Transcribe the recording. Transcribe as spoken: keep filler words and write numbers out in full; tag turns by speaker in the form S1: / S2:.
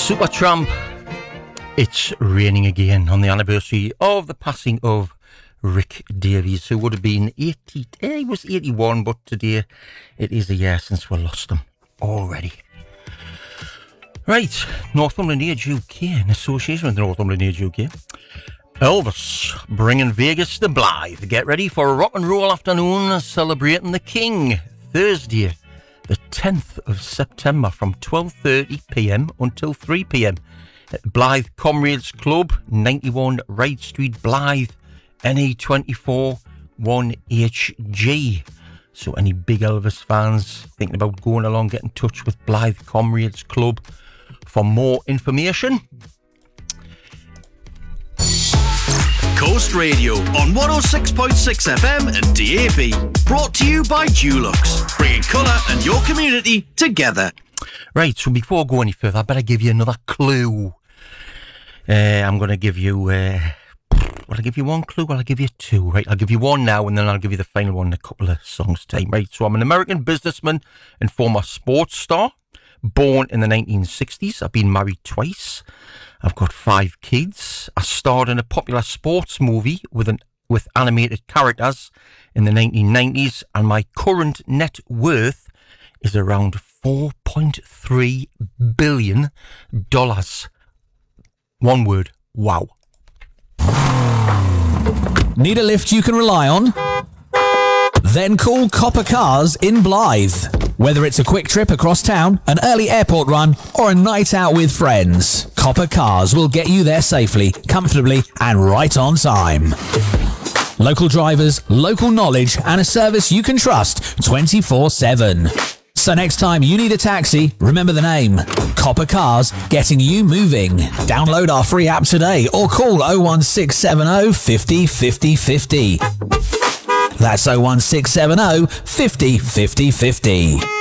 S1: Supertramp, It's Raining Again, on the anniversary of the passing of Rick Davies, who would have been eighty, eh, he was eighty-one, but today it is a year since we lost him already. Right, Northumberland Age U K, in association with Northumberland Age U K. Elvis, bringing Vegas to Blythe. Get ready for a rock and roll afternoon celebrating the King. Thursday, the tenth of September from twelve thirty p m until three p m at Blythe Comrades Club, ninety-one Wright Street, Blythe, N E twenty-four one H G. So any big Elvis fans thinking about going along, get in touch with Blythe Comrades Club for more information.
S2: Coast Radio on one oh six point six F M and D A B. Brought to you by Dulux, bringing colour and your community together.
S1: Right, so before I go any further, I better give you another clue. Uh, I'm going to give you... Uh, will I give you one clue? Will I give you two? Right, I'll give you one now, and then I'll give you the final one in a couple of songs' time. Right, so I'm an American businessman and former sports star. Born in the nineteen sixties. I've been married twice. I've got five kids. I starred in a popular sports movie with an with animated characters in the nineteen nineties, and my current net worth is around four point three billion dollars. One word, wow.
S3: Need a lift you can rely on? Then call Copper Cars in Blythe. Whether it's a quick trip across town, an early airport run, or a night out with friends, Copper Cars will get you there safely, comfortably, and right on time. Local drivers, local knowledge, and a service you can trust twenty-four seven. So next time you need a taxi, remember the name. Copper Cars, getting you moving. Download our free app today or call oh one six seven oh, five oh five oh five oh. That's oh one six seven oh, five oh five oh five oh.